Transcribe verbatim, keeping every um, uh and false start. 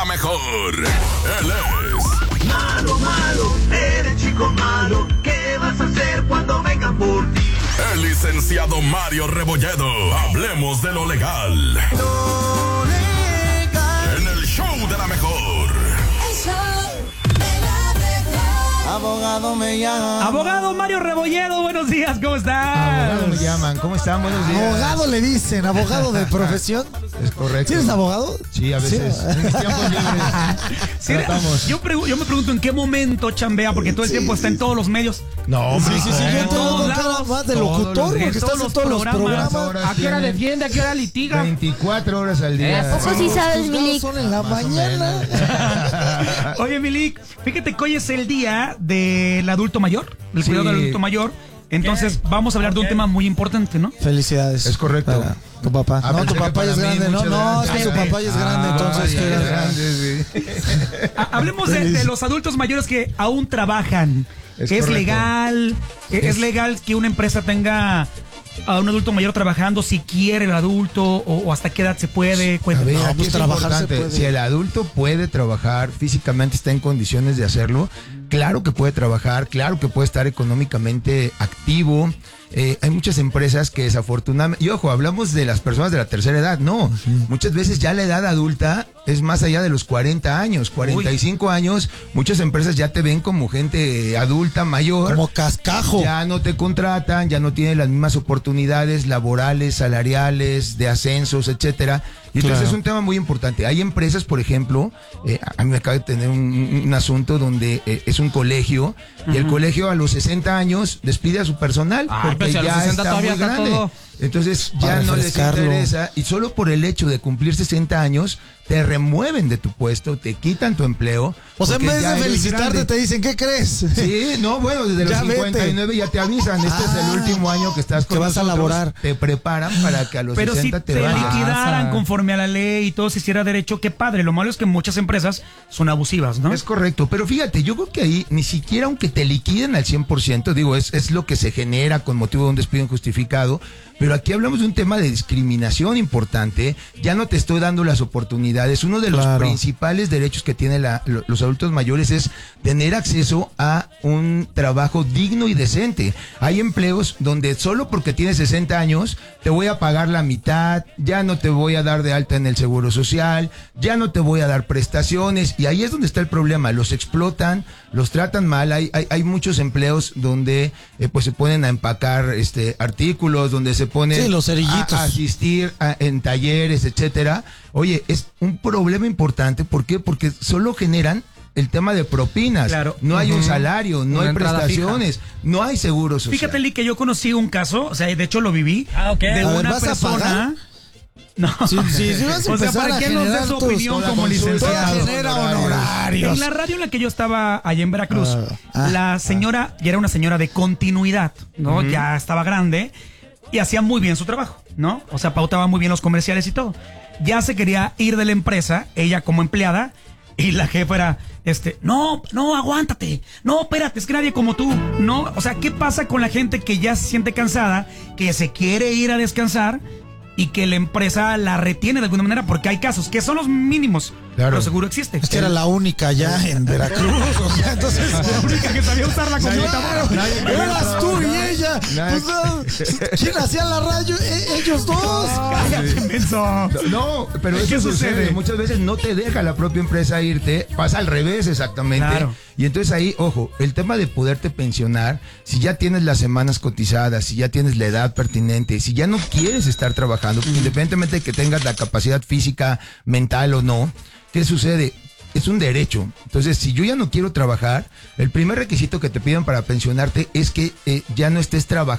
Mejor, él es Malo, malo, eres chico malo. ¿Qué vas a hacer cuando vengan por ti? el licenciado Mario Rebolledo. Hablemos de lo legal. Lo legal. En el show de la mejor. El show de la mejor. Abogado me llaman. Abogado Mario Rebolledo, buenos días, ¿cómo estás? Abogado me llaman, ¿cómo están? Buenos días. Abogado le dicen, abogado de profesión. Es correcto. ¿Sí eres abogado? Sí, a veces. Sí. En mis tiempos libres. Sí, Tratamos. yo, pregu- yo me pregunto en qué momento chambea, porque todo el Sí, tiempo está sí, en todos los medios. No, hombre. Sí, sí, sí, yo en tengo todos cara lados, más de todos locutor, los porque días, estás todos en los todos los programas. programas. Horas ¿A qué hora tienen defiende? ¿A qué hora litiga? veinticuatro horas al día. ¿A poco sí Los sabes, juzgados Milik? son en la Más o mañana. menos. Oye, Milik, fíjate que hoy es el día del adulto mayor, del Sí. cuidado del adulto mayor. Entonces, vamos a hablar de un tema muy importante, ¿no? Felicidades. Es correcto. Para tu papá. Ah, no, pensé tu que papá para ya es mí, grande, ¿no? muchas No, es gracias. que su papá ya es grande, Ah, entonces. ya tú es eres grande, sí. Ha- Hablemos de, de los adultos mayores que aún trabajan. Es ¿Es, correcto. legal? ¿Es, Es- legal que una empresa tenga a un adulto mayor trabajando si quiere el adulto o, o hasta qué edad se puede? A Cuéntame. ver, No, aquí pues es trabajar se importante. puede. Si el adulto puede trabajar, físicamente está en condiciones de hacerlo, claro que puede trabajar, claro que puede estar económicamente activo. Eh, hay muchas empresas que desafortunadamente, y ojo, hablamos de las personas de la tercera edad, no, muchas veces ya la edad adulta es más allá de los cuarenta años, cuarenta y cinco años, muchas empresas ya te ven como gente adulta, mayor. Como cascajo. Ya no te contratan, ya no tienen las mismas oportunidades laborales, salariales, de ascensos, etcétera. Y entonces Claro. es un tema muy importante. Hay empresas, por ejemplo, eh, a mí me acaba de tener un, un asunto donde eh, es un colegio y el colegio a los sesenta años despide a su personal Ay, porque pues, a los ya sesenta está todavía muy está grande. todo. Entonces ya Para no les refrescarlo. interesa y solo por el hecho de cumplir sesenta años te remueven de tu puesto, te quitan tu empleo. O sea, en porque vez ya de eres felicitarte, grande. te dicen, ¿qué crees? Sí, no, bueno, desde los Ya vete. cincuenta y nueve ya te avisan. Este Ah, es el último año que estás con que vas a nosotros. laborar. Te preparan para que a los Pero si sesenta te te vayas. liquidaran Ah, conforme a la ley y todo se hiciera derecho, qué padre. Lo malo es que muchas empresas son abusivas, ¿no? Es correcto, pero fíjate, yo creo que ahí ni siquiera aunque te liquiden al cien por ciento, digo, es, es lo que se genera con motivo de un despido injustificado, pero aquí hablamos de un tema de discriminación importante, ya no te estoy dando las oportunidades, uno de los Claro. principales derechos que tienen los adultos mayores es tener acceso a un trabajo digno y decente. Hay empleos donde solo porque tienes sesenta años te voy a pagar la mitad, ya no te voy a dar de alta en el seguro social, ya no te voy a dar prestaciones, y ahí es donde está el problema, los explotan, los tratan mal, hay, hay, hay muchos empleos donde eh, pues se ponen a empacar este artículos, donde se ponen Sí, los cerillitos. a asistir a- en talleres, etcétera. Oye, es un problema importante, ¿por qué? Porque solo generan el tema de propinas, Claro. no hay un salario, no Una hay entrada prestaciones, no hay seguro social. Fíjate, Lee, que yo conocí un caso, o sea, de hecho lo viví, Ah, ok. de A ver, una ¿vas a persona... pagar? No. Sí, sí, sí vas a O sea, empezar ¿para a qué nos generar da su tus- opinión toda como consulta, licenciado? Todo genera honorarios. En la radio en la que yo estaba allá en Veracruz, Ah, ah, la señora ya era una señora de continuidad, ¿no? Ya estaba grande y hacía muy bien su trabajo, ¿no? O sea, pautaba muy bien los comerciales y todo. Ya se quería ir de la empresa, ella como empleada, y la jefa era, este, no, no, aguántate, no, espérate, es que nadie como tú, no, o sea, ¿qué pasa con la gente que ya se siente cansada, que se quiere ir a descansar y que la empresa la retiene de alguna manera? Porque hay casos que son los mínimos, Claro. pero seguro existe. Es que era la única ya en Veracruz. O sea, entonces. La única que sabía usar la computadora. Nadie quería Eras tú y trabajar. ella. Nadie- Pues, no, ¿quién hacía la radio? E- ellos dos. Cállate, menso. No, pero ¿Qué eso sucede? sucede? Muchas veces no te deja la propia empresa irte, pasa al revés exactamente. Claro. Y entonces ahí, ojo, el tema de poderte pensionar, si ya tienes las semanas cotizadas, si ya tienes la edad pertinente, si ya no quieres estar trabajando, independientemente de que tengas la capacidad física, mental o no, ¿qué sucede? Es un derecho. Entonces, si yo ya no quiero trabajar, el primer requisito que te piden para pensionarte es que eh, ya no estés trabajando